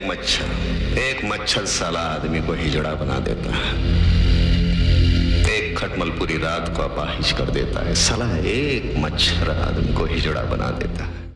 एक मच्छर साला आदमी को हिजड़ा बना देता है। एक खटमल पूरी रात को अपाहिज कर देता है। साला एक मच्छर आदमी को हिजड़ा बना देता है।